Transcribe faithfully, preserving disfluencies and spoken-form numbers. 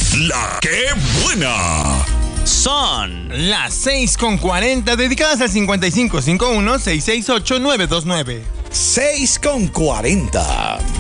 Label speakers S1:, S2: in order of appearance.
S1: La que buena.
S2: Son las seis con cuarenta, dedicadas al cincuenta y cinco cincuenta y uno, seiscientos sesenta y ocho, novecientos veintinueve.
S1: seis con cuarenta.